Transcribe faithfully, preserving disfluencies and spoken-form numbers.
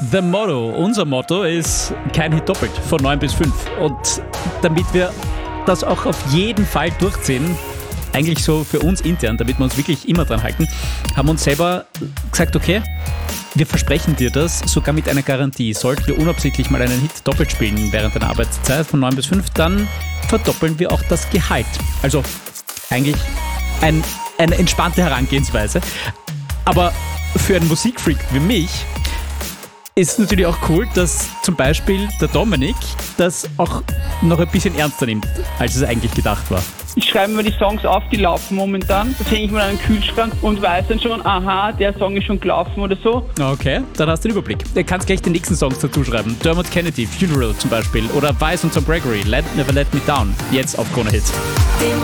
The Motto. Unser Motto ist kein Hit doppelt von neun bis fünf. Und damit wir das auch auf jeden Fall durchziehen, eigentlich so für uns intern, damit wir uns wirklich immer dran halten, haben wir uns selber gesagt, okay, wir versprechen dir das sogar mit einer Garantie. Sollten wir unabsichtlich mal einen Hit doppelt spielen während deiner Arbeitszeit von neun bis fünf, dann verdoppeln wir auch das Gehalt. Also eigentlich ein, eine entspannte Herangehensweise. Aber für einen Musikfreak wie mich ist natürlich auch cool, dass zum Beispiel der Dominik das auch noch ein bisschen ernster nimmt, als es eigentlich gedacht war. Ich schreibe mir die Songs auf, die laufen momentan. Das hänge ich mir an den Kühlschrank und weiß dann schon, aha, der Song ist schon gelaufen oder so. Okay, dann hast du den Überblick. Du kannst gleich die nächsten Songs dazu schreiben. Dermot Kennedy, Funeral zum Beispiel. Oder Weiss und Tom Gregory, Let Never Let Me Down. Jetzt auf Krone Hits.